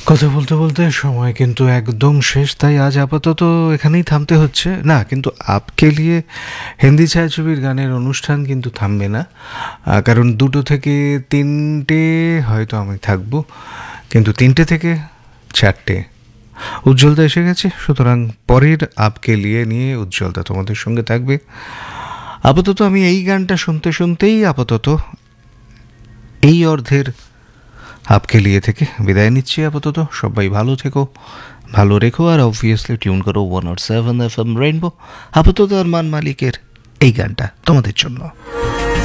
কথা বলতে বলতে সময় কিন্তু একদম শেষ, তাই আজ আপাতত এখানেই থামতে হচ্ছে। না, কিন্তু আপকে লিয়ে হিন্দি ছায়াছবির গানের অনুষ্ঠান কিন্তু থামবে না, কারণ 2টো থেকে 3টে হয়তো আমি থাকবো, কিন্তু 3টে থেকে 4টে উজ্জ্বলতা এসে গেছে। সুতরাং পরের আপকে নিয়ে উজ্জ্বলতা তোমাদের সঙ্গে থাকবে। আপাতত আমি এই গানটা শুনতে শুনতেই আপাতত এই অর্ধের আপকে লিয়ে থেকে বিদায় নিচ্ছি। আপাতত সবাই ভালো থেকো, ভালো রেখো, আর অবভিয়াসলি টিউন করো 107 FM রেইনবো। আপাতত আরমান মালিকের এই গানটা তোমাদের জন্য।